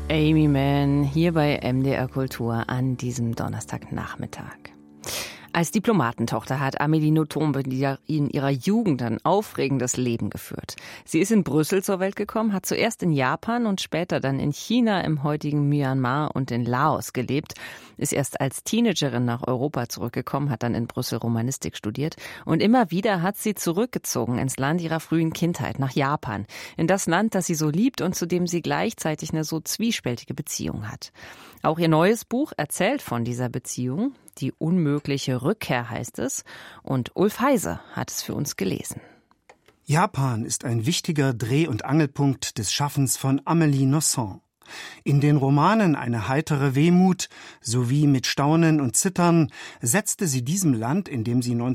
Amy Mann hier bei MDR Kultur an diesem Donnerstagnachmittag. Als Diplomatentochter hat Amélie Nothomb in ihrer Jugend ein aufregendes Leben geführt. Sie ist in Brüssel zur Welt gekommen, hat zuerst in Japan und später dann in China, im heutigen Myanmar und in Laos gelebt, ist erst als Teenagerin nach Europa zurückgekommen, hat dann in Brüssel Romanistik studiert und immer wieder hat sie zurückgezogen ins Land ihrer frühen Kindheit, nach Japan, in das Land, das sie so liebt und zu dem sie gleichzeitig eine so zwiespältige Beziehung hat. Auch ihr neues Buch erzählt von dieser Beziehung. Die unmögliche Rückkehr heißt es. Und Ulf Heise hat es für uns gelesen. Japan ist ein wichtiger Dreh- und Angelpunkt des Schaffens von Amélie Nothomb. In den Romanen eine heitere Wehmut sowie mit Staunen und Zittern setzte sie diesem Land, in dem sie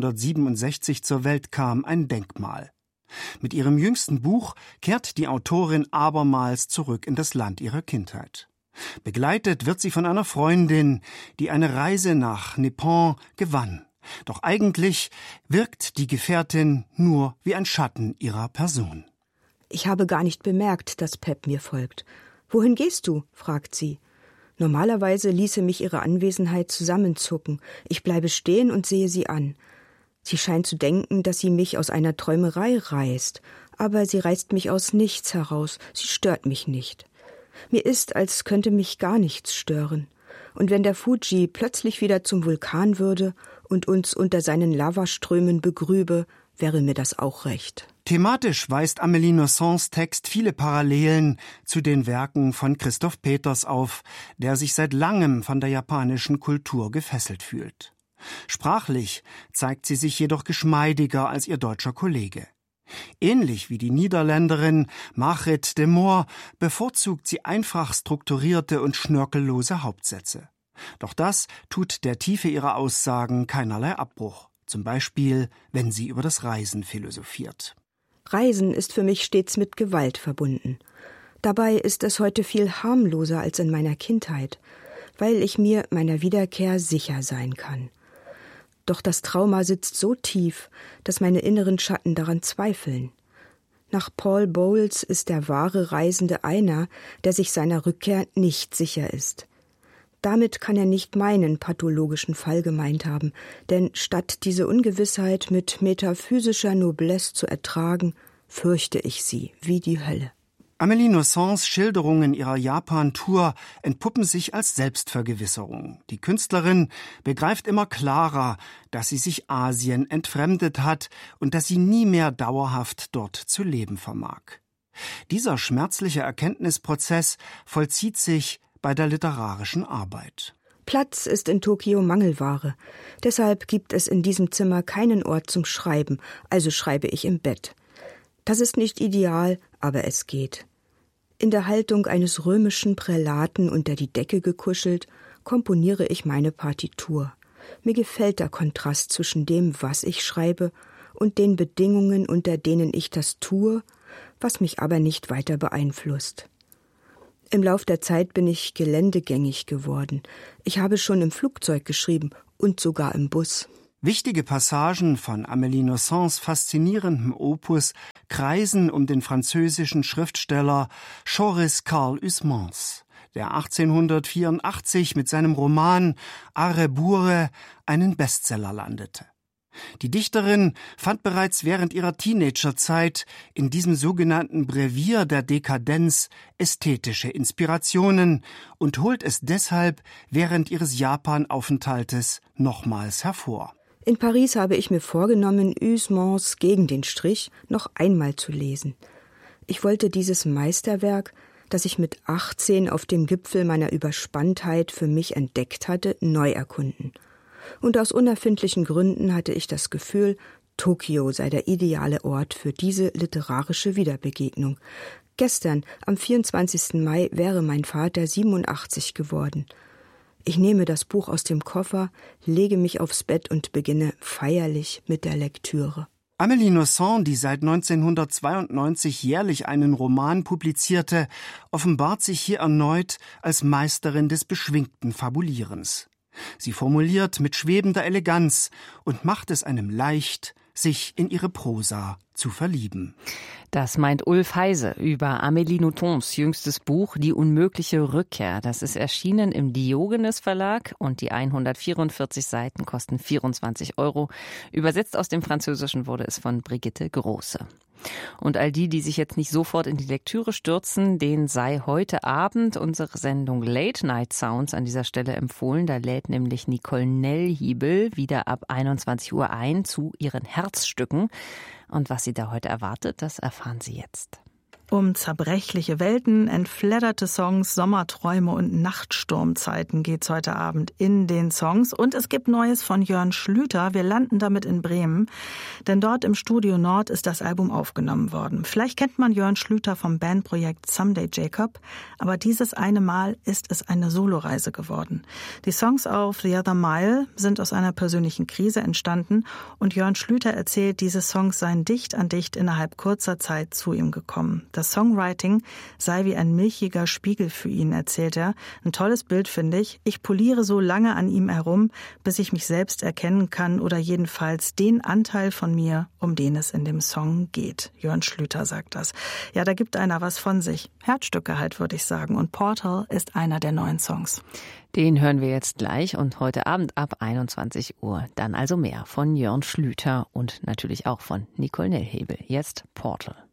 1967 zur Welt kam, ein Denkmal. Mit ihrem jüngsten Buch kehrt die Autorin abermals zurück in das Land ihrer Kindheit. Begleitet wird sie von einer Freundin, die eine Reise nach Nippon gewann. Doch eigentlich wirkt die Gefährtin nur wie ein Schatten ihrer Person. Ich habe gar nicht bemerkt, dass Pep mir folgt. »Wohin gehst du?« fragt sie. Normalerweise ließe mich ihre Anwesenheit zusammenzucken. Ich bleibe stehen und sehe sie an. Sie scheint zu denken, dass sie mich aus einer Träumerei reißt. Aber sie reißt mich aus nichts heraus. Sie stört mich nicht. Mir ist, als könnte mich gar nichts stören. Und wenn der Fuji plötzlich wieder zum Vulkan würde und uns unter seinen Lavaströmen begrübe, wäre mir das auch recht. Thematisch weist Amélie Nothombs Text viele Parallelen zu den Werken von Christoph Peters auf, der sich seit langem von der japanischen Kultur gefesselt fühlt. Sprachlich zeigt sie sich jedoch geschmeidiger als ihr deutscher Kollege. Ähnlich wie die Niederländerin Margret de Moor bevorzugt sie einfach strukturierte und schnörkellose Hauptsätze. Doch das tut der Tiefe ihrer Aussagen keinerlei Abbruch. Zum Beispiel, wenn sie über das Reisen philosophiert. Reisen ist für mich stets mit Gewalt verbunden. Dabei ist es heute viel harmloser als in meiner Kindheit, weil ich mir meiner Wiederkehr sicher sein kann. Doch das Trauma sitzt so tief, dass meine inneren Schatten daran zweifeln. Nach Paul Bowles ist der wahre Reisende einer, der sich seiner Rückkehr nicht sicher ist. Damit kann er nicht meinen pathologischen Fall gemeint haben, denn statt diese Ungewissheit mit metaphysischer Noblesse zu ertragen, fürchte ich sie wie die Hölle. Amélie Nothombs Schilderungen ihrer Japan-Tour entpuppen sich als Selbstvergewisserung. Die Künstlerin begreift immer klarer, dass sie sich Asien entfremdet hat und dass sie nie mehr dauerhaft dort zu leben vermag. Dieser schmerzliche Erkenntnisprozess vollzieht sich bei der literarischen Arbeit. Platz ist in Tokio Mangelware. Deshalb gibt es in diesem Zimmer keinen Ort zum Schreiben, also schreibe ich im Bett. Das ist nicht ideal, aber es geht. In der Haltung eines römischen Prälaten unter die Decke gekuschelt, komponiere ich meine Partitur. Mir gefällt der Kontrast zwischen dem, was ich schreibe, und den Bedingungen, unter denen ich das tue, was mich aber nicht weiter beeinflusst. Im Lauf der Zeit bin ich geländegängig geworden. Ich habe schon im Flugzeug geschrieben und sogar im Bus. Wichtige Passagen von Amélie Nothombs faszinierendem Opus kreisen um den französischen Schriftsteller Joris Karl Huysmans, der 1884 mit seinem Roman Arrebure einen Bestseller landete. Die Dichterin fand bereits während ihrer Teenagerzeit in diesem sogenannten Brevier der Dekadenz ästhetische Inspirationen und holt es deshalb während ihres Japanaufenthaltes nochmals hervor. In Paris habe ich mir vorgenommen, Huysmans Gegen den Strich noch einmal zu lesen. Ich wollte dieses Meisterwerk, das ich mit 18 auf dem Gipfel meiner Überspanntheit für mich entdeckt hatte, neu erkunden. Und aus unerfindlichen Gründen hatte ich das Gefühl, Tokio sei der ideale Ort für diese literarische Wiederbegegnung. Gestern, am 24. Mai, wäre mein Vater 87 geworden. Ich nehme das Buch aus dem Koffer, lege mich aufs Bett und beginne feierlich mit der Lektüre. Amélie Nothomb, die seit 1992 jährlich einen Roman publizierte, offenbart sich hier erneut als Meisterin des beschwingten Fabulierens. Sie formuliert mit schwebender Eleganz und macht es einem leicht, sich in ihre Prosa zu verlieben. Das meint Ulf Heise über Amélie Nothomb jüngstes Buch Die unmögliche Rückkehr. Das ist erschienen im Diogenes Verlag und die 144 Seiten kosten 24 €. Übersetzt aus dem Französischen wurde es von Brigitte Große. Und all die sich jetzt nicht sofort in die Lektüre stürzen, denen sei heute Abend unsere Sendung Late Night Sounds an dieser Stelle empfohlen. Da lädt nämlich Nicole Nellhiebel wieder ab 21 Uhr ein zu ihren Herzstücken. Und was sie da heute erwartet, das erfahren Sie jetzt. Um zerbrechliche Welten, entfledderte Songs, Sommerträume und Nachtsturmzeiten geht's heute Abend in den Songs. Und es gibt Neues von Jörn Schlüter. Wir landen damit in Bremen, denn dort im Studio Nord ist das Album aufgenommen worden. Vielleicht kennt man Jörn Schlüter vom Bandprojekt Someday Jacob, aber dieses eine Mal ist es eine Soloreise geworden. Die Songs auf The Other Mile sind aus einer persönlichen Krise entstanden und Jörn Schlüter erzählt, diese Songs seien dicht an dicht innerhalb kurzer Zeit zu ihm gekommen. Das Songwriting sei wie ein milchiger Spiegel für ihn, erzählt er. Ein tolles Bild, finde ich. Ich poliere so lange an ihm herum, bis ich mich selbst erkennen kann oder jedenfalls den Anteil von mir, um den es in dem Song geht. Jörn Schlüter sagt das. Ja, da gibt einer was von sich. Herzstücke halt, würde ich sagen. Und Portal ist einer der neuen Songs. Den hören wir jetzt gleich und heute Abend ab 21 Uhr. Dann also mehr von Jörn Schlüter und natürlich auch von Nicole Nellhiebel. Jetzt Portal.